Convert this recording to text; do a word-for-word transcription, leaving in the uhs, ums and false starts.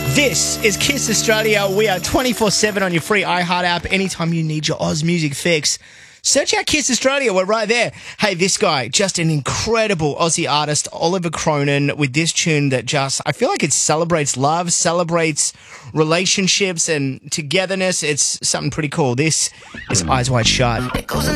This is Kiss Australia. We are twenty-four seven on your free iHeart app. Anytime you need your Oz music fix, search out Kiss Australia. We're right there. Hey, this guy, just an incredible Aussie artist, Oliver Cronin, with this tune that just, I feel like it celebrates love, celebrates relationships and togetherness. It's something pretty cool. This is Eyes Wide Shut. It goes